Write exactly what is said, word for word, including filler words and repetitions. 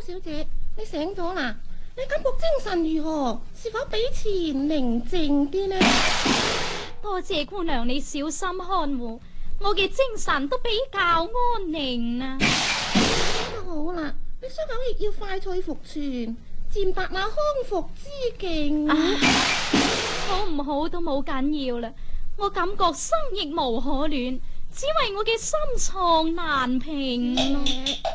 小姐，你醒咗啦？你感覺精神如何？是否比前寧靜啲呢？ 多謝姑娘你小心看護，我嘅精神都比較安寧啊。 咁就好啦，你傷口亦要快脆復全，漸達那康復之勁。 好唔好都冇緊要啦，我感覺生亦無可戀，只為我嘅心藏難平咯。